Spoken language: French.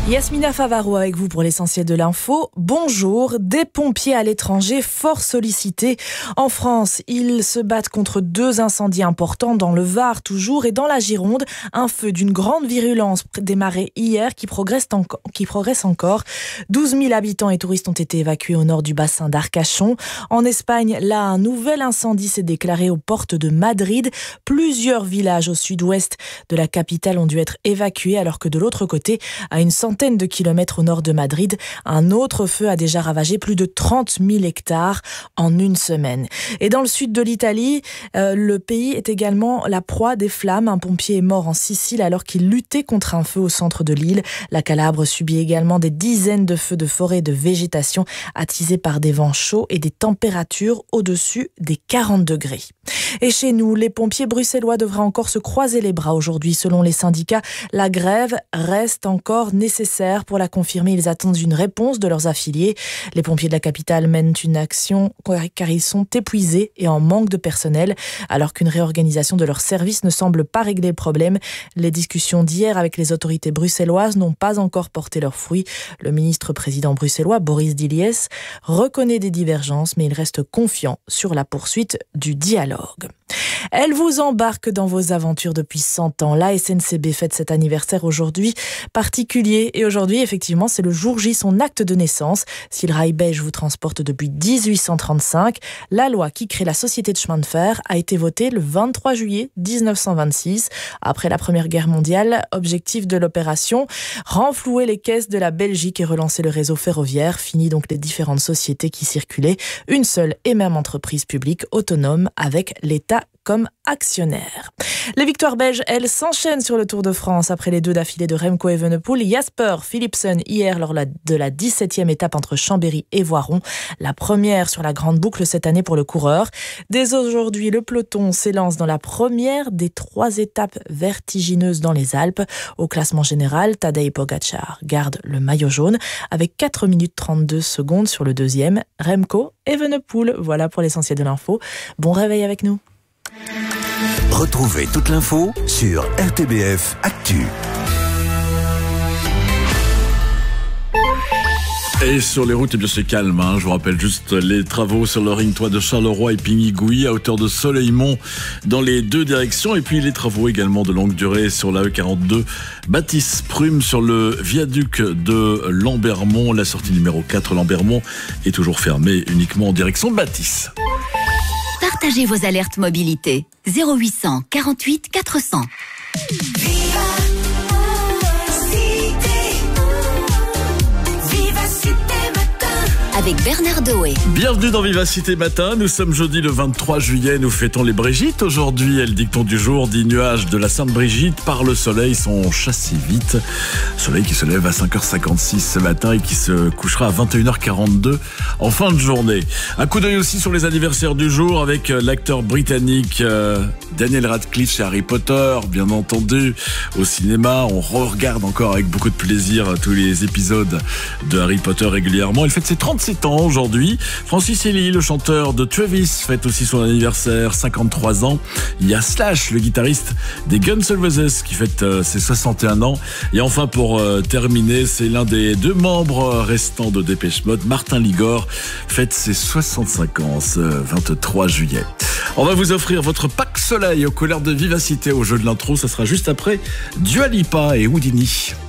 Yasmina Favaro avec vous pour l'essentiel de l'info. Bonjour, des pompiers à l'étranger fort sollicités. En France, ils se battent contre 2 incendies importants dans le Var toujours et dans la Gironde. Un feu d'une grande virulence démarré hier qui progresse encore. 12 000 habitants et touristes ont été évacués au nord du bassin d'Arcachon. En Espagne, là, un nouvel incendie s'est déclaré aux portes de Madrid. Plusieurs villages au sud-ouest de la capitale ont dû être évacués alors que de l'autre côté, à une centaine de kilomètres au nord de Madrid, un autre feu a déjà ravagé plus de 30 000 hectares en une semaine. Et dans le sud de l'Italie, le pays est également la proie des flammes. Un pompier est mort en Sicile alors qu'il luttait contre un feu au centre de l'île. La Calabre subit également des dizaines de feux de forêt et de végétation attisés par des vents chauds et des températures au-dessus des 40 degrés. Et chez nous, les pompiers bruxellois devraient encore se croiser les bras aujourd'hui. Selon les syndicats, la grève reste encore nécessaire. Pour la confirmer, ils attendent une réponse de leurs affiliés. Les pompiers de la capitale mènent une action car ils sont épuisés et en manque de personnel, alors qu'une réorganisation de leurs services ne semble pas régler le problème. Les discussions d'hier avec les autorités bruxelloises n'ont pas encore porté leurs fruits. Le ministre-président bruxellois, Boris Diliès, reconnaît des divergences, mais il reste confiant sur la poursuite du dialogue. Elle vous embarque dans vos aventures depuis 100 ans. La SNCB fête cet anniversaire aujourd'hui particulier. Et aujourd'hui, effectivement, c'est le jour J, son acte de naissance. Si le rail belge vous transporte depuis 1835, la loi qui crée la société de chemin de fer a été votée le 23 juillet 1926. Après la Première Guerre mondiale, objectif de l'opération, renflouer les caisses de la Belgique et relancer le réseau ferroviaire. Fini donc les différentes sociétés qui circulaient. Une seule et même entreprise publique autonome avec l'État comme actionnaire. Les victoires belges, elles, s'enchaînent sur le Tour de France après les 2 d'affilée de Remco Evenepoel. Jasper Philipsen hier lors de la 17e étape entre Chambéry et Voiron. La première sur la grande boucle cette année pour le coureur. Dès aujourd'hui, le peloton s'élance dans la première des 3 étapes vertigineuses dans les Alpes. Au classement général, Tadej Pogačar garde le maillot jaune avec 4 minutes 32 secondes sur le deuxième. Remco Evenepoel. Voilà pour l'essentiel de l'info. Bon réveil avec nous. Retrouvez toute l'info sur RTBF Actu. Et sur les routes, eh bien c'est calme. Je vous rappelle juste les travaux sur le ring toit de Charleroi et Pigny-Gouilly à hauteur de Soleilmont dans les 2 directions. Et puis les travaux également de longue durée sur la E42 Baptiste-Prume sur le viaduc de Lambermont. La sortie numéro 4 Lambermont est toujours fermée uniquement en direction de Baptiste. Partagez vos alertes mobilité. 0800 48 400. Avec Bernard Doé. Bienvenue dans Vivacité Matin. Nous sommes jeudi le 23 juillet. Nous fêtons les Brigitte. Aujourd'hui, le dicton du jour dit nuages de la Sainte Brigitte par le soleil sont chassés vite. Soleil qui se lève à 5h56 ce matin et qui se couchera à 21h42 en fin de journée. Un coup d'œil aussi sur les anniversaires du jour avec l'acteur britannique Daniel Radcliffe chez Harry Potter, bien entendu. Au cinéma, on regarde encore avec beaucoup de plaisir tous les épisodes de Harry Potter régulièrement. Il fête ses 37 ans aujourd'hui. Francis Ely, le chanteur de Travis, fête aussi son anniversaire, 53 ans. Il y a Slash, le guitariste des Guns N' Roses, qui fête ses 61 ans. Et enfin, pour terminer, c'est l'un des 2 membres restants de Dépêche Mode, Martin Ligor, fête ses 65 ans, ce 23 juillet. On va vous offrir votre pack soleil aux couleurs de Vivacité au jeu de l'intro. Ça sera juste après Dua Lipa et Houdini.